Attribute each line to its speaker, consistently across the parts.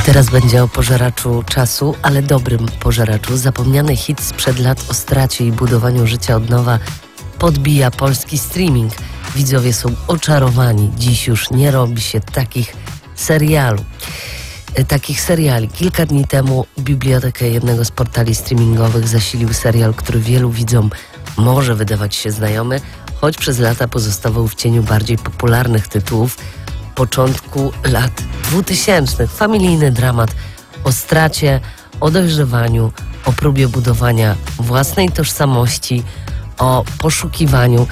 Speaker 1: Teraz będzie o pożeraczu czasu, ale dobrym pożeraczu. Zapomniany hit sprzed lat o stracie i budowaniu życia od nowa podbija polski streaming. Widzowie są oczarowani. Dziś już nie robi się takich seriali. Kilka dni temu bibliotekę jednego z portali streamingowych zasilił serial, który wielu widzom może wydawać się znajomy, choć przez lata pozostawał w cieniu bardziej popularnych tytułów początku lat 2000. Familijny dramat o stracie, o dojrzewaniu, o próbie budowania własnej tożsamości, o poszukiwaniu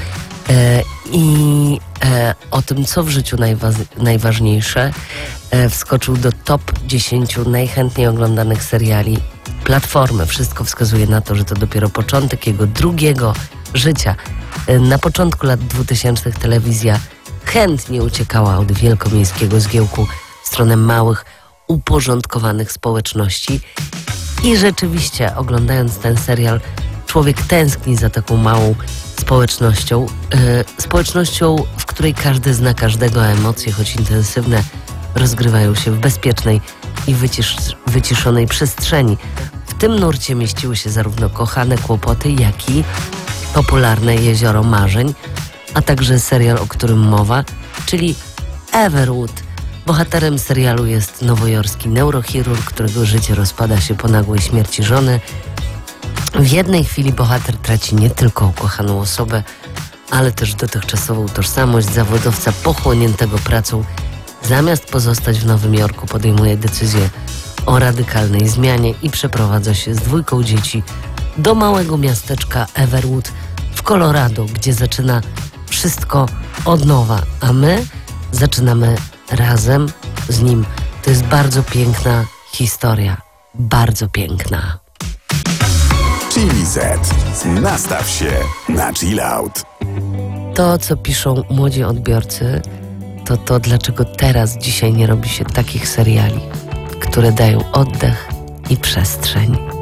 Speaker 1: i o tym, co w życiu najważniejsze. Wskoczył do top 10 najchętniej oglądanych seriali Platformy. Wszystko wskazuje na to, że to dopiero początek jego drugiego życia. Na początku lat 2000 telewizja chętnie uciekała od wielkomiejskiego zgiełku w stronę małych, uporządkowanych społeczności. I rzeczywiście, oglądając ten serial, człowiek tęskni za taką małą społecznością. Społecznością, w której każdy zna każdego, a emocje, choć intensywne, rozgrywają się w bezpiecznej i wyciszonej przestrzeni. W tym nurcie mieściły się zarówno kochane kłopoty, jak i popularne Jezioro Marzeń, a także serial, o którym mowa, czyli Everwood. Bohaterem serialu jest nowojorski neurochirurg, którego życie rozpada się po nagłej śmierci żony. W jednej chwili bohater traci nie tylko ukochaną osobę, ale też dotychczasową tożsamość zawodowca pochłoniętego pracą. Zamiast pozostać w Nowym Jorku, podejmuje decyzję o radykalnej zmianie i przeprowadza się z dwójką dzieci do małego miasteczka Everwood w Colorado, gdzie zaczyna wszystko od nowa, a my zaczynamy razem z nim. To jest bardzo piękna historia. Bardzo piękna.
Speaker 2: Chili Set. Nastaw się na chill out.
Speaker 1: To, co piszą młodzi odbiorcy, to dlaczego dzisiaj nie robi się takich seriali, które dają oddech i przestrzeń.